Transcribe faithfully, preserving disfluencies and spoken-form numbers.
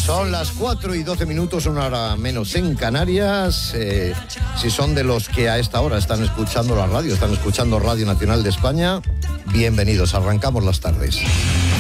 Son las cuatro y doce minutos, una hora menos en Canarias. Eh, si son de los que a esta hora están escuchando la radio, están escuchando Radio Nacional de España, bienvenidos, arrancamos las tardes.